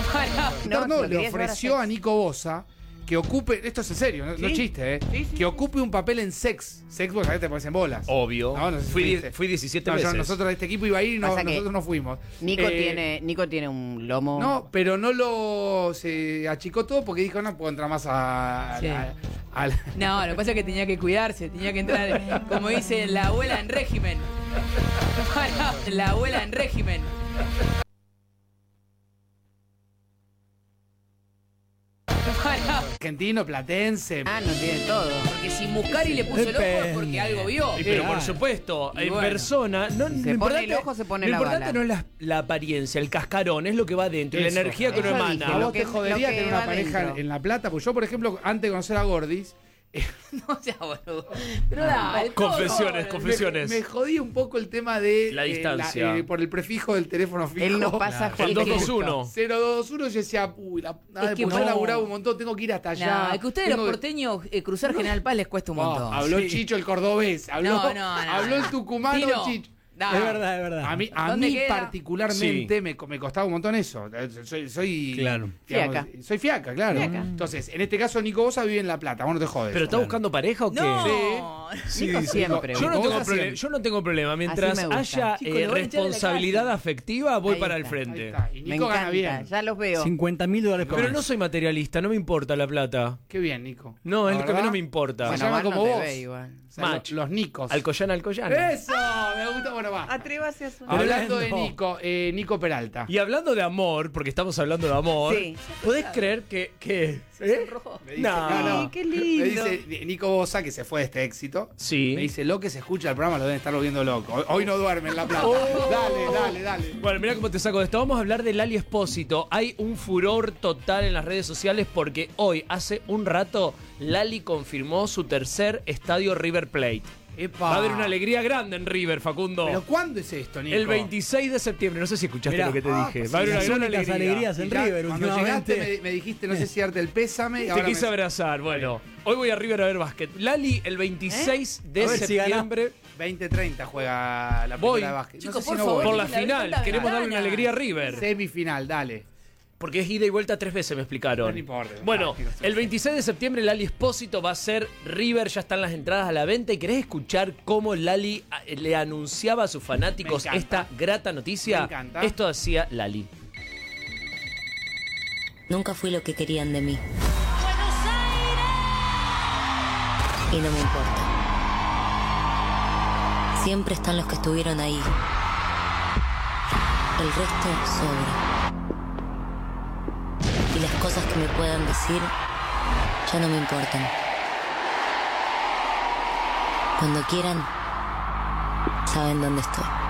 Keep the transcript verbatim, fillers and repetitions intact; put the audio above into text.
no, no, le ofreció a Nico Bosa que ocupe, esto es en serio, no, ¿sí? no chiste, ¿eh? Sí, sí. Que ocupe un papel en Sex. Sex, porque a veces te ponen bolas. Obvio. No, no sé si fui, fui diecisiete no, veces. Yo, nosotros, este equipo iba a ir y no, nosotros no fuimos. Nico, eh, tiene, Nico tiene un lomo. No, pero no lo. Se achicó todo porque dijo, no puedo entrar más a. Sí. a, a, a no, lo que pasa es que tenía que cuidarse, tenía que entrar, como dice la abuela, en régimen. La abuela en régimen. Argentino, platense. Ah, no tiene todo. Porque si Muscari le puso el ojo es porque algo vio. Y pero por supuesto, y en bueno. persona, no, Si se lo pone importante, el ojo, se pone lo la importante bala. no es la, la apariencia, el cascarón, es lo que va adentro, la Eso. energía que uno Eso emana. dije, A lo vos que- te jodería lo que tener una va pareja adentro. en La Plata, pues yo, por ejemplo, antes de conocer a Gordis, No sea boludo. Pero dale, Confesiones, todo. confesiones. me, me jodía un poco el tema de La distancia. la- eh, por el prefijo del teléfono fijo. Él nos pasa El dos dos uno. cero dos uno, yo decía, uy, la, nada, Es que porque yo no. laburaba un montón, tengo que ir hasta allá. No, es que ustedes Tengo los que- porteños eh, cruzar General Paz les cuesta un Oh, montón. habló Sí. Chicho el cordobés, habló, No, no, no, habló no. el tucumano Tino. Chicho. No. Es verdad, es verdad. A mí, a ¿Dónde mí queda? particularmente Sí. me, me costaba un montón eso. Soy, soy Claro. Fiaca. Soy fiaca, claro. Fiaca. Entonces, en este caso, Nico Bosa vive en La Plata. Vos no te jodes. ¿Pero está buscando pareja o qué? No. Sí, Nico sí, siempre. Yo no, Nico tengo Bosa problema, siempre. yo no tengo problema. Mientras me gusta. haya Chicos, eh, lo van a echar de la responsabilidad casa. afectiva, voy Ahí para el está. Ahí frente. está. Y Me Nico gana encanta, bien. ya los veo. cincuenta mil dólares por Pero mes. no soy materialista, no me importa la plata. Qué bien, Nico. No, es La lo que a mí verdad, no me importa. Se Bueno, llama mal no como te vos. ve igual. O sea, Match. Los Nicos. Alcoyana, Alcoyana. ¡Eso! Me gusta. Bueno, va. Atrévase a su. Hablando de Tremendo. Nico, eh, Nico Peralta. Y hablando de amor, porque estamos hablando de amor, Sí. ¿podés creer que... que ¿eh? Me dice, No. Ay, qué lindo. Me dice Nico Bosa, que se fue de este éxito. Sí. Me dice, lo que se escucha el programa lo deben estar volviendo loco. Hoy, hoy no duerme en La Plata. Dale, dale, dale. Bueno, mira cómo te saco de esto. Vamos a hablar de Lali Espósito. Hay un furor total en las redes sociales porque hoy, hace un rato, Lali confirmó su tercer estadio River Plate. Epa. Va a haber una alegría grande en River, Facundo. ¿Pero cuándo es esto, Nico? El veintiséis de septiembre. No sé si escuchaste Mirá. lo que te Ah, dije. sí, Va a haber una las gran únicas alegría. alegrías en Y ya, River cuando últimamente. llegaste me, me dijiste, no sé si darte el pésame. y Te ahora quise me- abrazar. Bueno, hoy voy a River a ver básquet. Lali, el veintiséis de A ver si ganás. septiembre. veinte treinta juega la Voy. primera de básquet. Chicos, no sé por si no favor, voy. Por la la final. ventana. Queremos darle una alegría a River. Semifinal, dale. Porque es ida y vuelta tres veces, me explicaron. No importa. Bueno, Ah, el veintiséis de septiembre Lali Espósito va a ser River, ya están las entradas a la venta. ¿Y querés escuchar cómo Lali eh, le anunciaba a sus fanáticos Me encanta. esta grata noticia? Me encanta. Esto hacía Lali. Nunca fui lo que querían de mí. Y no me importa. Siempre están los que estuvieron ahí. El resto sobra. Y las cosas que me puedan decir ya no me importan. Cuando quieran, saben dónde estoy.